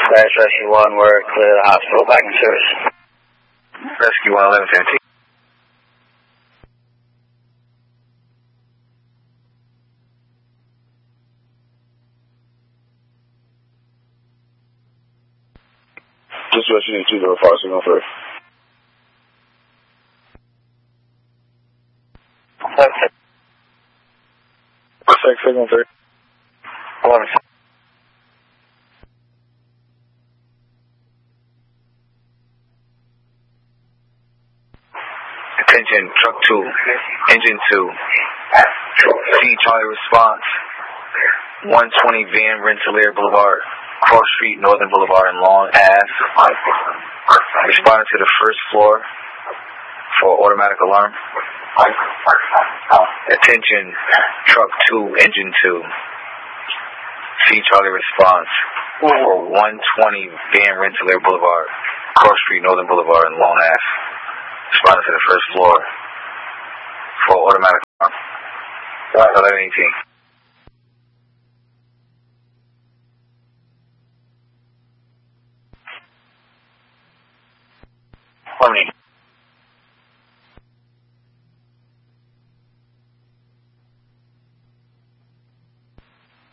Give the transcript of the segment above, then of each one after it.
Rescue 1, we're clear the hospital, back in service. Rescue 1, 1117. Just what you need 205, signal 3. Okay. Signal 3. 11. Attention, truck 2, engine 2. C Charlie response. 120 Van Rensselaer Boulevard, Cross Street, Northern Boulevard, and Long Ave. Responding to the first floor for automatic alarm. Attention, truck 2, engine 2. C Charlie response for 120 Van Rensselaer Boulevard, Cross Street, Northern Boulevard, and Long Ave. Responding to the first floor for automatic alarm. 1118.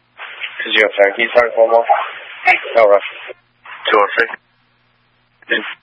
Did you have Frankie? Sorry, one more. No rush. 206.